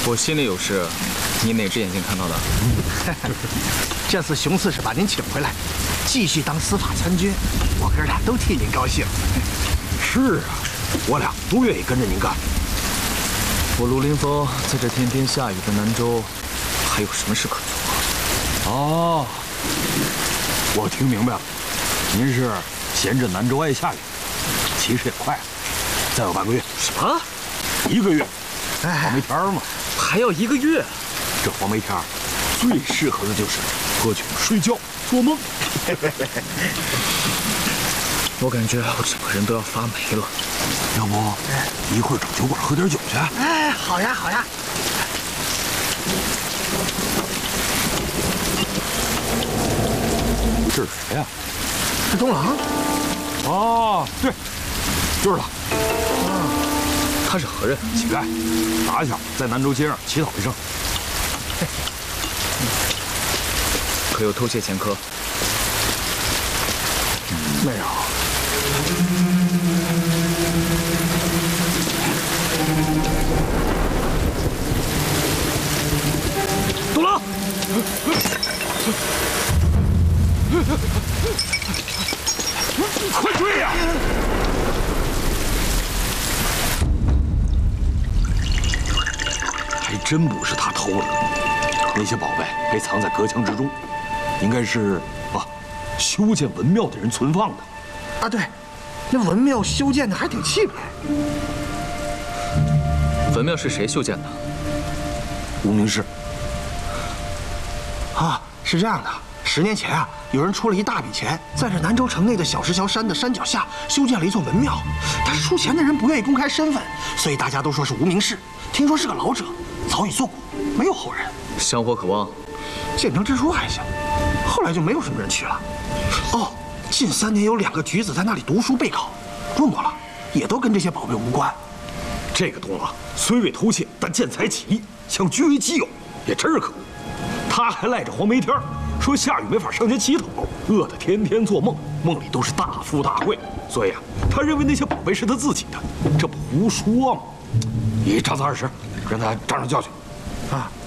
我心里有事，你哪只眼睛看到的？ 这次熊刺史把您请回来，继续当司法参军，我哥俩都替您高兴。 是啊，我俩都愿意跟着您干。 我卢凌风在这天天下雨的南州，还有什么事可做？ 哦，我听明白了，您是嫌这南州爱下雨，其实也快了，再有半个月。 什么 ？1个月？黄梅天嘛， 还要1个月？ 这黄梅天最适合的就是喝酒、睡觉、做梦。 我感觉我整个人都要发霉了。 要不一会儿找酒馆喝点酒去？ 哎，好呀，好呀。 这是谁呀？ 是东郎。 哦，对，就是他。 他是何人？ 乞丐，打小在南州街上乞讨一生。 可有偷窃前科？ 没有。 东郎，快追呀！还真不是他偷的，那些宝贝被藏在隔墙之中，应该是修建文庙的人存放的。 啊，对，那文庙修建的还挺气派。 文庙是谁修建的？ 无名氏。 啊，是这样的，10年前啊，有人出了一大笔钱，在这南州城内的小石桥山的山脚下修建了一座文庙，但是出钱的人不愿意公开身份，所以大家都说是无名氏。听说是个老者，早已作古，没有后人。 香火可望。 建成之初还行，后来就没有什么人去了。哦，近3年有2个举子在那里读书备考，问过了，也都跟这些宝贝无关。 这个东郎虽未偷窃，但见财起意，想据为己有，也真是可恶。他还赖着黄梅天，说下雨没法上街乞讨，饿得天天做梦，梦里都是大富大贵。所以啊，他认为那些宝贝是他自己的，这不胡说吗？你1张子20，让他仗着教训。 啊，